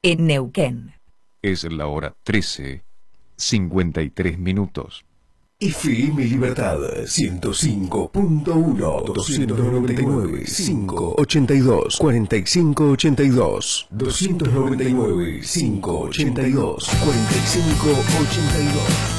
en Neuquén. Es la hora 13:53. FM Libertad 105.1 299 582 4582 299 582 4582.